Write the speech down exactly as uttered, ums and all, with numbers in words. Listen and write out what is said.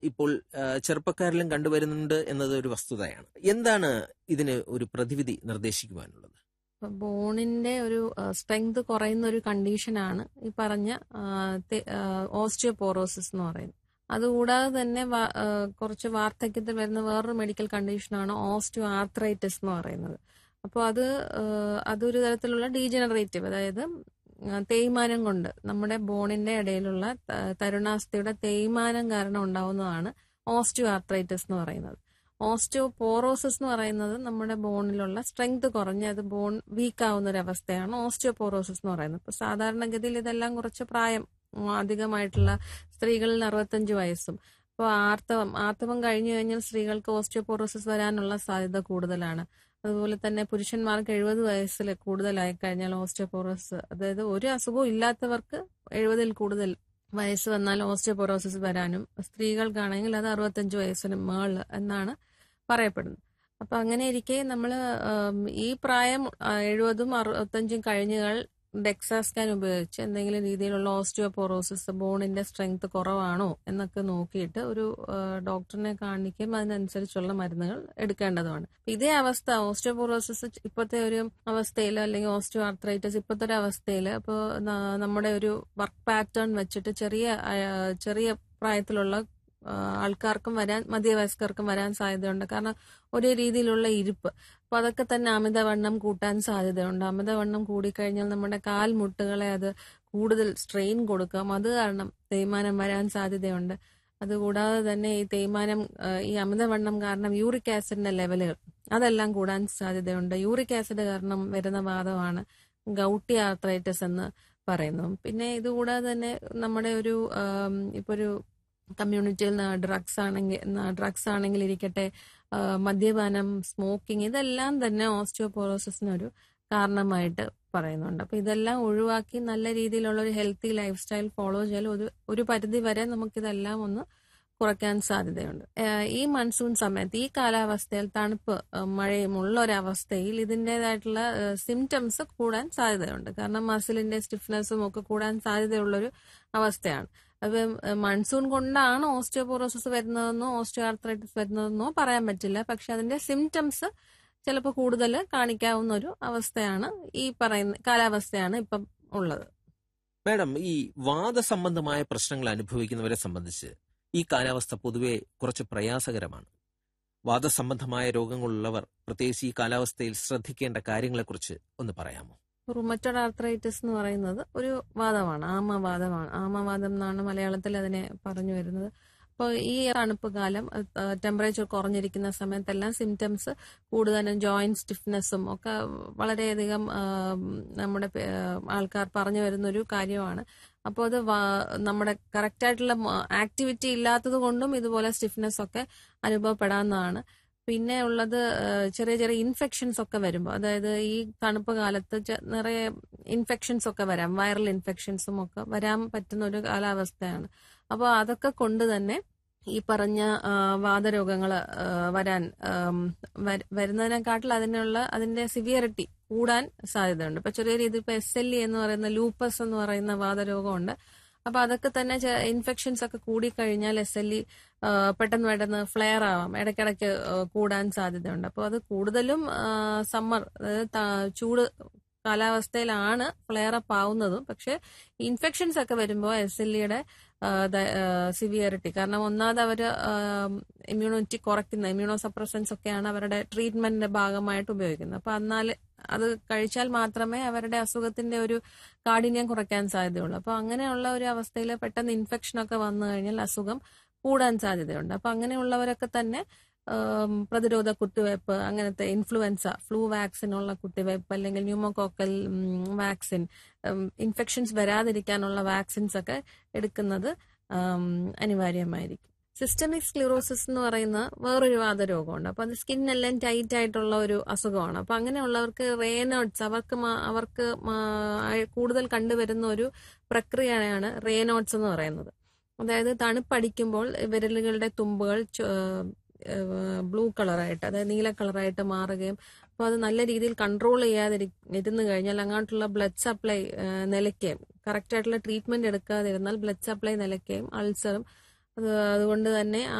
ഇപ്പോൾ ചെറുപ്പക്കാരിലും കണ്ടുവരുന്നുണ്ട് എന്നത് ഒരു വസ്തുതയാണ്. എന്താണ് ഇതിന് ഒരു പ്രതിവിധി നിർദ്ദേശിക്കുവാനുള്ളത്? ബോണിന്റെ ഒരു സ്ട്രെങ്ത് കുറയുന്ന ഒരു കണ്ടീഷനാണ് ഈ പറഞ്ഞ ഓസ്റ്റിയോപോറോസിസ് എന്ന് പറയുന്നത്. അതുകൂടാതെ തന്നെ കുറച്ച് വാർദ്ധക്യത്തിൽ വരുന്ന വേറൊരു മെഡിക്കൽ കണ്ടീഷനാണ് ഓസ്റ്റിയോ ആർത്രൈറ്റിസ് എന്ന് പറയുന്നത്. അപ്പോൾ അത് അതൊരു തരത്തിലുള്ള ഡീജനറേറ്റീവ്, അതായത് തേയ്മാനം കൊണ്ട് നമ്മുടെ ബോണിന്റെ ഇടയിലുള്ള തരുണാസ്ഥിയുടെ തേയ്മാനം കാരണം ഉണ്ടാവുന്നതാണ് ഓസ്റ്റിയോ ആർത്രൈറ്റിസ് എന്ന് പറയുന്നത്. ഓസ്റ്റിയോപോറോസിസ് എന്ന് പറയുന്നത് നമ്മുടെ ബോണിലുള്ള സ്ട്രെങ്ത് കുറഞ്ഞ് അത് ബോൺ വീക്ക് ആവുന്ന ഒരു അവസ്ഥയാണ് ഓസ്റ്റിയോപോറോസിസ് എന്ന് പറയുന്നത്. ഇപ്പൊ സാധാരണഗതിയിൽ ഇതെല്ലാം കുറച്ച് പ്രായം അധികമായിട്ടുള്ള സ്ത്രീകളിൽ അറുപത്തഞ്ച് വയസ്സും അപ്പോൾ ആർത്തവം ആർത്തവം കഴിഞ്ഞു കഴിഞ്ഞാൽ സ്ത്രീകൾക്ക് ഓസ്റ്റിയോപോറോസിസ് വരാനുള്ള സാധ്യത കൂടുതലാണ്. അതുപോലെ തന്നെ പുരുഷന്മാർക്ക് എഴുപത് വയസ്സിൽ കൂടുതലായി കഴിഞ്ഞാൽ ഓസ്റ്റിയോപോറോസിസ്, അതായത് ഒരു അസുഖവും ഇല്ലാത്തവർക്ക് എഴുപതിൽ കൂടുതൽ വയസ്സ് വന്നാൽ ഓസ്റ്റിയോപോറോസിസ് വരാനും സ്ത്രീകൾക്കാണെങ്കിൽ അത് അറുപത്തഞ്ച് വയസ്സിന് മേളിൽ എന്നാണ് പറയപ്പെടുന്നത്. അപ്പൊ അങ്ങനെ ഇരിക്കെ നമ്മൾ ഈ പ്രായം എഴുപതും അറുപത്തഞ്ചും കഴിഞ്ഞുകൾ ഡെക്സാ സ്കാൻ ഉപയോഗിച്ച് എന്തെങ്കിലും രീതിയിലുള്ള ഓസ്റ്റിയോപോറോസിസ് ബോണിന്റെ സ്ട്രെങ്ത് കുറവാണോ എന്നൊക്കെ നോക്കിയിട്ട് ഒരു ഡോക്ടറിനെ കാണിക്കും, അതിനനുസരിച്ചുള്ള മരുന്നുകൾ എടുക്കേണ്ടതുമാണ്. ഇതേ അവസ്ഥ ഓസ്റ്റിയോപോറോസിസ് ഇപ്പോഴത്തെ ഒരു അവസ്ഥയിൽ അല്ലെങ്കിൽ ഓസ്റ്റിയോ ആർത്രൈറ്റിസ് ഇപ്പോഴത്തെ ഒരു അവസ്ഥയിൽ അപ്പോൾ നമ്മുടെ ഒരു വർക്ക് പാറ്റേൺ വെച്ചിട്ട് ചെറിയ ചെറിയ പ്രായത്തിലുള്ള ആൾക്കാർക്കും വരാൻ മധ്യവയസ്കർക്കും വരാൻ സാധ്യതയുണ്ട്. കാരണം ഒരേ രീതിയിലുള്ള ഇരിപ്പ്, അപ്പൊ അതൊക്കെ തന്നെ അമിതവണ്ണം കൂട്ടാൻ സാധ്യതയുണ്ട്. അമിതവണ്ണം കൂടിക്കഴിഞ്ഞാൽ നമ്മുടെ കാൽമുട്ടുകളെ അത് കൂടുതൽ സ്ട്രെയിൻ കൊടുക്കാം, അത് കാരണം തേയ്മാനം വരാൻ സാധ്യതയുണ്ട്. അതുകൂടാതെ തന്നെ ഈ തേയ്മാനം ഈ അമിതവണ്ണം കാരണം യൂറിക് ആസിഡിന്റെ ലെവലുകൾ അതെല്ലാം കൂടാൻ സാധ്യതയുണ്ട്. യൂറിക് ആസിഡ് കാരണം വരുന്ന വാദമാണ് ഗൗട്ടി ആർത്രൈറ്റിസ് എന്ന് പറയുന്നു. പിന്നെ ഇതുകൂടാതെ തന്നെ നമ്മുടെ ഒരു ഇപ്പൊ ഒരു കമ്മ്യൂണിറ്റിയിൽ ഡ്രഗ്സ് ആണെങ്കിൽ ഡ്രഗ്സ് ആണെങ്കിൽ ഇരിക്കട്ടെ, മദ്യപാനം, സ്മോക്കിംഗ്, ഇതെല്ലാം തന്നെ ഓസ്റ്റിയോപോറോസിസിനൊരു കാരണമായിട്ട് പറയുന്നുണ്ട്. അപ്പൊ ഇതെല്ലാം ഒഴിവാക്കി നല്ല രീതിയിലുള്ള ഒരു ഹെൽത്തി ലൈഫ് സ്റ്റൈൽ ഫോളോ ചെയ്താൽ ഒരു ഒരു പരിധി വരെ നമുക്കിതെല്ലാം ഒന്ന് കുറയ്ക്കാൻ സാധ്യതയുണ്ട്. ഈ മൺസൂൺ സമയത്ത് ഈ കാലാവസ്ഥയിൽ തണുപ്പ് മഴയും ഉള്ള ഒരവസ്ഥയിൽ ഇതിൻ്റെതായിട്ടുള്ള സിംറ്റംസ് കൂടാൻ സാധ്യതയുണ്ട്. കാരണം മസിലിന്റെ സ്റ്റിഫ്നെസ്സും ഒക്കെ കൂടാൻ സാധ്യതയുള്ളൊരു അവസ്ഥയാണ്. അത് മൺസൂൺ കൊണ്ടാണ് ഓസ്റ്റിയോപോറോസിസ് വരുന്നതെന്നോ ഓസ്റ്റിയോ ആർത്രൈറ്റിസ് വരുന്നതെന്നോ പറയാൻ പറ്റില്ല. പക്ഷെ അതിന്റെ സിംറ്റംസ് ചിലപ്പോൾ കൂടുതൽ കാണിക്കാവുന്ന ഒരു അവസ്ഥയാണ് ഈ പറയുന്ന കാലാവസ്ഥയാണ് ഇപ്പം ഉള്ളത്. മാഡം, ഈ വാദസംബന്ധമായ പ്രശ്നങ്ങൾ അനുഭവിക്കുന്നവരെ സംബന്ധിച്ച് ഈ കാലാവസ്ഥ പൊതുവെ കുറച്ച് പ്രയാസകരമാണ്. വാദസംബന്ധമായ രോഗങ്ങളുള്ളവർ പ്രത്യേകിച്ച് ഈ കാലാവസ്ഥയിൽ ശ്രദ്ധിക്കേണ്ട കാര്യങ്ങളെക്കുറിച്ച് ഒന്ന് പറയാമോ? റുമറ്റോയ്ഡ് ആർത്രൈറ്റിസ് എന്ന് പറയുന്നത് ഒരു വാദമാണ്, ആമവാദമാണ്. ആമവാദം എന്നാണ് മലയാളത്തിൽ അതിനെ പറഞ്ഞു വരുന്നത്. അപ്പോൾ ഈ തണുപ്പ് കാലം ടെമ്പറേച്ചർ കുറഞ്ഞിരിക്കുന്ന സമയത്തെല്ലാം സിംറ്റംസ് കൂടുതലും ജോയിന്റ് സ്റ്റിഫ്നെസ്സും ഒക്കെ വളരെയധികം നമ്മുടെ ആൾക്കാർ പറഞ്ഞു വരുന്നൊരു കാര്യമാണ്. അപ്പോൾ അത് നമ്മുടെ കറക്റ്റായിട്ടുള്ള ആക്ടിവിറ്റി ഇല്ലാത്തത് കൊണ്ടും ഇതുപോലെ സ്റ്റിഫ്നെസ് ഒക്കെ അനുഭവപ്പെടാവുന്നതാണ്. പിന്നെ ഉള്ളത് ചെറിയ ചെറിയ ഇൻഫെക്ഷൻസ് ഒക്കെ വരുമ്പോൾ, അതായത് ഈ തണുപ്പ് കാലത്ത് നിറയെ ഇൻഫെക്ഷൻസ് ഒക്കെ വരാം, വൈറൽ ഇൻഫെക്ഷൻസും ഒക്കെ വരാൻ പറ്റുന്ന ഒരു കാലാവസ്ഥയാണ്. അപ്പോൾ അതൊക്കെ കൊണ്ട് തന്നെ ഈ പറഞ്ഞ വാതരോഗങ്ങൾ വരാൻ വരുന്നതിനെക്കാട്ടിൽ അതിനുള്ള അതിന്റെ സിവിയറിറ്റി കൂടാൻ സാധ്യതയുണ്ട്. ഇപ്പൊ ചെറിയ രീതിയിൽ ഇപ്പൊ എസ് എൽ ഇ എന്ന് പറയുന്ന ലൂപ്പസ് എന്ന് പറയുന്ന വാതരോഗമുണ്ട്. അപ്പൊ അതൊക്കെ തന്നെ ഇൻഫെക്ഷൻസ് ഒക്കെ കൂടിക്കഴിഞ്ഞാൽ എസ് എൽ ഇ പെട്ടെന്ന് പെട്ടെന്ന് ഫ്ലെയർ ആവാം, ഇടയ്ക്കിടയ്ക്ക് കൂടാൻ സാധ്യതയുണ്ട്. അപ്പോൾ അത് കൂടുതലും സമ്മർ, അതായത് ചൂട് കാലാവസ്ഥയിലാണ് ഫ്ലെയർ അപ്പ് ആവുന്നതും. പക്ഷെ ഇൻഫെക്ഷൻസ് ഒക്കെ വരുമ്പോൾ എസ് എൽ ഇയുടെ സിവിയറിറ്റി, കാരണം ഒന്നാമത് അവർ ഇമ്മ്യൂണിറ്റി കുറയ്ക്കുന്ന ഇമ്മ്യൂണോ സപ്രസൻസ് ഒക്കെയാണ് അവരുടെ ട്രീറ്റ്മെന്റിന്റെ ഭാഗമായിട്ട് ഉപയോഗിക്കുന്നത്. അപ്പൊ എന്നാൽ അത് കഴിച്ചാൽ മാത്രമേ അവരുടെ അസുഖത്തിന്റെ ഒരു കാഠിന്യം കുറയ്ക്കാൻ സാധ്യതയുള്ളൂ. അപ്പൊ അങ്ങനെയുള്ള ഒരു അവസ്ഥയിൽ പെട്ടെന്ന് ഇൻഫെക്ഷൻ ഒക്കെ വന്നു കഴിഞ്ഞാൽ അസുഖം കൂടാൻ സാധ്യതയുണ്ട്. അപ്പൊ അങ്ങനെയുള്ളവരൊക്കെ തന്നെ പ്രതിരോധ കുത്തിവയ്പ്പ്, അങ്ങനത്തെ ഇൻഫ്ലുവൻസ, ഫ്ലൂ വാക്സിനുള്ള കുത്തിവയ്പ്പ് അല്ലെങ്കിൽ ന്യൂമോകോക്കൽ വാക്സിൻ, ഇൻഫെക്ഷൻസ് വരാതിരിക്കാനുള്ള വാക്സിൻസ് ഒക്കെ എടുക്കുന്നത് അനിവാര്യമായിരിക്കും. സിസ്റ്റമിക് സ്ക്ലിറോസിസ് എന്ന് പറയുന്ന വേറൊരു വാതരോഗമുണ്ട്. അപ്പൊ അത് സ്കിന്നെല്ലാം ടൈറ്റ് ആയിട്ടുള്ള ഒരു അസുഖമാണ്. അപ്പൊ അങ്ങനെയുള്ളവർക്ക് റേനോട്സ്, അവർക്ക് അവർക്ക് കൂടുതൽ കണ്ടുവരുന്ന ഒരു പ്രക്രിയയാണ് റേനോട്സ് എന്ന് പറയുന്നത്. അതായത് തണുപ്പടിക്കുമ്പോൾ വിരലുകളുടെ തുമ്പുകൾ ബ്ലൂ കളറായിട്ട്, അതായത് നീല കളറായിട്ട് മാറുകയും അപ്പോൾ അത് നല്ല രീതിയിൽ കൺട്രോൾ ചെയ്യാതിരി ഇരുന്ന് കഴിഞ്ഞാൽ അങ്ങോട്ടുള്ള ബ്ലഡ് സപ്ലൈ നിലയ്ക്കുകയും, കറക്റ്റായിട്ടുള്ള ട്രീറ്റ്മെന്റ് എടുക്കാതിരുന്നാൽ ബ്ലഡ് സപ്ലൈ നിലയ്ക്കുകയും അൾസറും അത് അതുകൊണ്ട് തന്നെ